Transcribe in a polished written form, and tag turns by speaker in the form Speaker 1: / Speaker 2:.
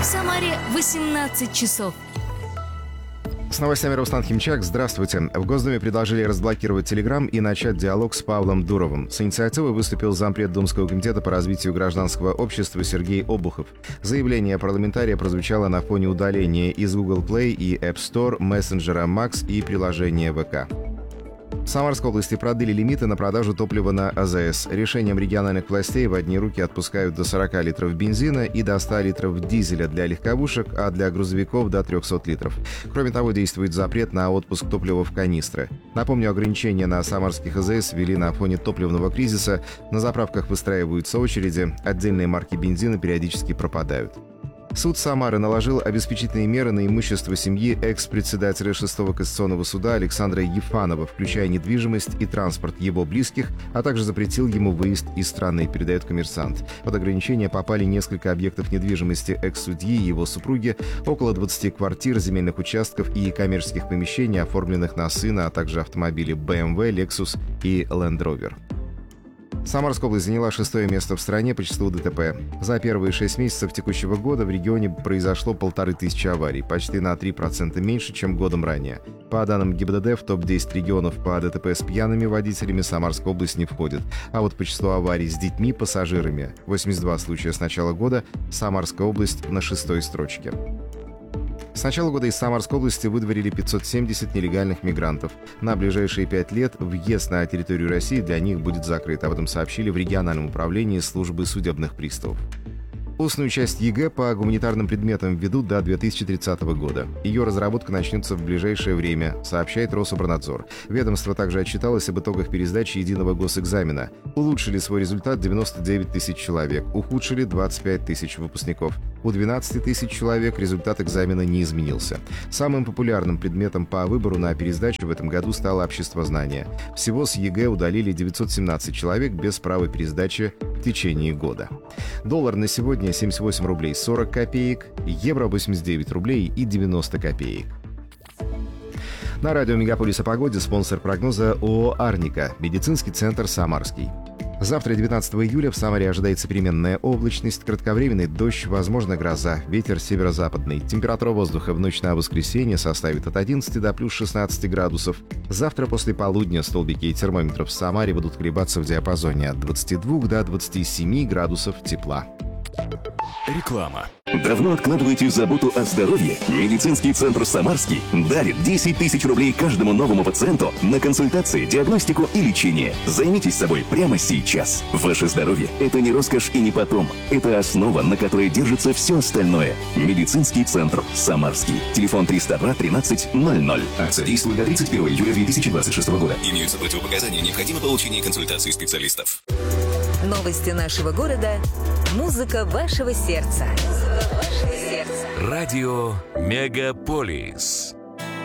Speaker 1: Самаре 18 часов.
Speaker 2: С новостями Руслан Химчак. Здравствуйте. В Госдуме предложили разблокировать Телеграм и начать диалог с Павлом Дуровым. С инициативой выступил зампред Думского комитета по развитию гражданского общества Сергей Обухов. Заявление парламентария прозвучало на фоне удаления из Google Play и App Store мессенджера Max и приложения ВК. В Самарской области продлили лимиты на продажу топлива на АЗС. Решением региональных властей в одни руки отпускают до 40 литров бензина и до 100 литров дизеля для легковушек, а для грузовиков до 300 литров. Кроме того, действует запрет на отпуск топлива в канистры. Напомню, ограничения на самарских АЗС ввели на фоне топливного кризиса. На заправках выстраиваются очереди, отдельные марки бензина периодически пропадают. Суд Самары наложил обеспечительные меры на имущество семьи экс-председателя 6-го Конституционного суда Александра Ефанова, включая недвижимость и транспорт его близких, а также запретил ему выезд из страны, передает «Коммерсант». Под ограничения попали несколько объектов недвижимости экс-судьи и его супруги, около 20 квартир, земельных участков и коммерческих помещений, оформленных на сына, а также автомобили BMW, Lexus и Land Rover. Самарская область заняла 6-е место в стране по числу ДТП. За первые 6 месяцев текущего года в регионе произошло 1500 аварий, почти на 3% меньше, чем годом ранее. По данным ГИБДД, в топ-10 регионов по ДТП с пьяными водителями Самарская область не входит. А вот по числу аварий с детьми, пассажирами, 82 случая с начала года, Самарская область на 6-й строчке. С начала года из Самарской области выдворили 570 нелегальных мигрантов. На ближайшие 5 лет въезд на территорию России для них будет закрыт. Об этом сообщили в региональном управлении службы судебных приставов. Устную часть ЕГЭ по гуманитарным предметам введут до 2030 года. Ее разработка начнется в ближайшее время, сообщает Рособорнадзор. Ведомство также отчиталось об итогах пересдачи единого госэкзамена. Улучшили свой результат 99 тысяч человек, ухудшили 25 тысяч выпускников. У 12 тысяч человек результат экзамена не изменился. Самым популярным предметом по выбору на пересдачу в этом году стало обществознание. Всего с ЕГЭ удалили 917 человек без права пересдачи в течение года. Доллар на сегодня 78 рублей 40 копеек, евро 89 рублей и 90 копеек. На радио «Мегаполис» о погоде спонсор прогноза ООО «Арника», медицинский центр «Самарский». Завтра, 19 июля, в Самаре ожидается переменная облачность, кратковременный дождь, возможно гроза, ветер северо-западный. Температура воздуха в ночь на воскресенье составит от 11 до плюс 16 градусов. Завтра после полудня столбики термометров в Самаре будут колебаться в диапазоне от 22 до 27 градусов тепла.
Speaker 3: Реклама.
Speaker 4: Давно откладываете заботу о здоровье? Медицинский центр «Самарский» дарит 10 тысяч рублей каждому новому пациенту на консультации, диагностику и лечение. Займитесь собой прямо сейчас. Ваше здоровье – это не роскошь и не потом. Это основа, на которой держится все остальное. Медицинский центр «Самарский». Телефон 302 13 00.
Speaker 3: Акция действует до 31 июля 2026 года. Имеются противопоказания, необходимо получение консультации специалистов.
Speaker 5: Новости нашего города. Музыка вашего сердца.
Speaker 3: Радио «Мегаполис».